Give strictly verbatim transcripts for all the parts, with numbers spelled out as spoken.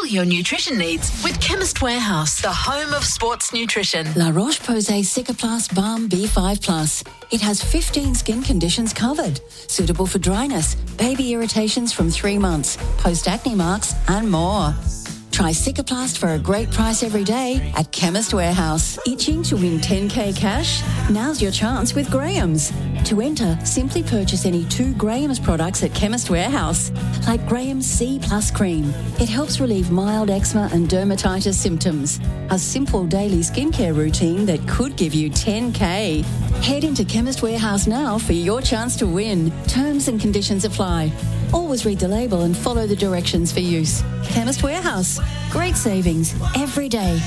your nutrition needs with Chemist Warehouse, the home of sports nutrition. La Roche-Posay Cicaplast Balm B five plus. It has fifteen skin conditions covered, suitable for dryness, baby irritations from three months, post-acne marks and more. Try Cicaplast for a great price every day at Chemist Warehouse. Itching to win ten K cash? Now's your chance with Graham's. To enter, simply purchase any two Graham's products at Chemist Warehouse, like Graham's C Plus Cream. It helps relieve mild eczema and dermatitis symptoms. A simple daily skincare routine that could give you ten K. Head into Chemist Warehouse now for your chance to win. Terms and conditions apply. Always read the label and follow the directions for use. Chemist Warehouse. Great savings every day.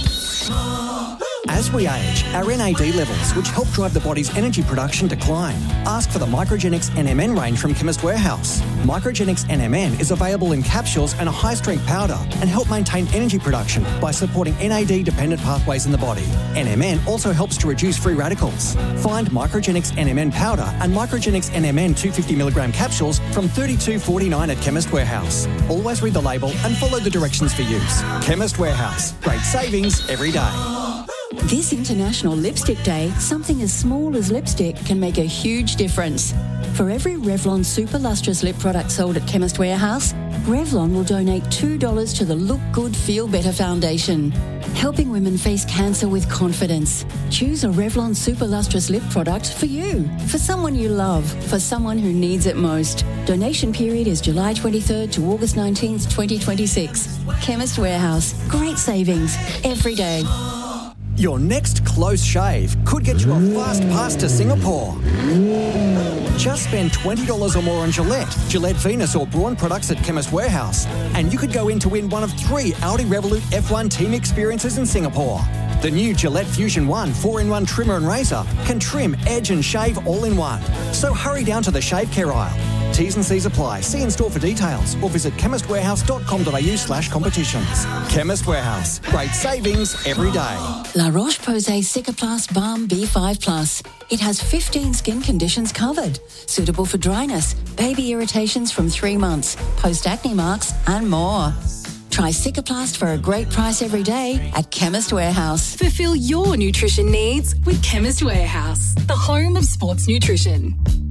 As we age, our N A D levels, which help drive the body's energy production, decline. Ask for the Microgenics N M N range from Chemist Warehouse. Microgenics N M N is available in capsules and a high-strength powder and help maintain energy production by supporting N A D-dependent pathways in the body. N M N also helps to reduce free radicals. Find Microgenics N M N powder and Microgenics N M N two hundred fifty milligram capsules from thirty-two dollars forty-nine at Chemist Warehouse. Always read the label and follow the directions for use. Chemist Warehouse. Great savings every day. This International Lipstick Day, something as small as lipstick can make a huge difference. For every Revlon Super Lustrous lip product sold at Chemist Warehouse, Revlon will donate two dollars to the Look Good Feel Better Foundation, helping women face cancer with confidence. Choose a Revlon Super Lustrous lip product for you, for someone you love, for someone who needs it most. Donation period is July twenty-third to August nineteenth, twenty twenty-six. Chemist Warehouse. Great savings every day. Your next close shave could get you a fast pass to Singapore. Just spend twenty dollars or more on Gillette, Gillette Venus or Braun products at Chemist Warehouse, and you could go in to win one of three Audi Revolut F one team experiences in Singapore. The new Gillette Fusion one four in one trimmer and razor can trim, edge and shave all in one. So hurry down to the shave care aisle. T's and C's apply. See in store for details or visit chemist warehouse dot com dot a u slash competitions. Chemist Warehouse. Great savings every day. La Roche-Posay Cicaplast Balm B five plus. It has fifteen skin conditions covered, suitable for dryness, baby irritations from three months, post-acne marks and more. Try Cicaplast for a great price every day at Chemist Warehouse. Fulfill your nutrition needs with Chemist Warehouse, the home of sports nutrition.